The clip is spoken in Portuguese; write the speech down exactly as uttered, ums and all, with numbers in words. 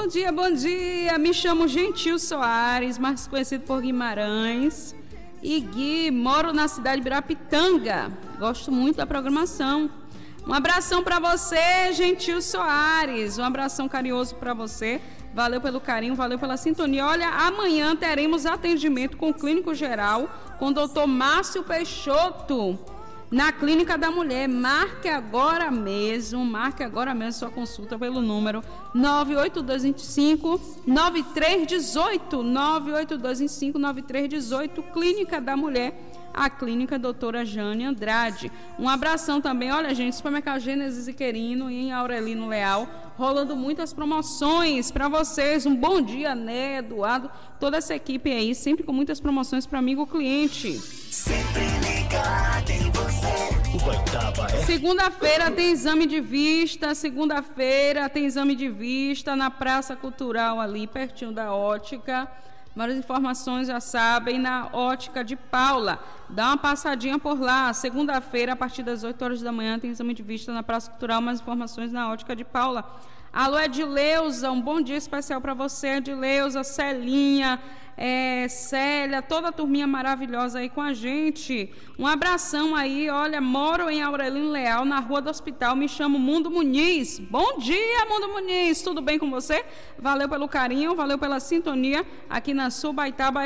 Bom dia, bom dia. Me chamo Gentil Soares, mais conhecido por Guimarães. E Gui, moro na cidade de Birapitanga. Gosto muito da programação. Um abração para você, Gentil Soares. Um abração carinhoso para você. Valeu pelo carinho, valeu pela sintonia. Olha, amanhã teremos atendimento com o clínico geral, com o doutor Márcio Peixoto, na Clínica da Mulher. Marque agora mesmo, marque agora mesmo sua consulta pelo número nove oito dois cinco, nove três um oito, nove oito dois cinco, nove três um oito, Clínica da Mulher, a Clínica Doutora Jane Andrade. Um abração também, olha gente, Supermercado Gênesis e Querino e em Aurelino Leal, rolando muitas promoções para vocês. Um bom dia, né, Eduardo, toda essa equipe aí, sempre com muitas promoções para amigo cliente. Sempre ligado em você. Segunda-feira tem exame de vista, segunda-feira tem exame de vista na Praça Cultural ali, pertinho da Ótica. Mais informações já sabem, na Ótica de Paula. Dá uma passadinha por lá. Segunda-feira, a partir das oito horas da manhã, tem exame de vista na Praça Cultural. Mais informações na Ótica de Paula. Alô, Edileuza, um bom dia especial para você, Edileuza, Celinha, é, Célia, toda a turminha maravilhosa aí com a gente. Um abração aí, olha, moro em Aurelino Leal, na Rua do Hospital, me chamo Mundo Muniz. Bom dia, Mundo Muniz, tudo bem com você? Valeu pelo carinho, valeu pela sintonia aqui na Subaitaba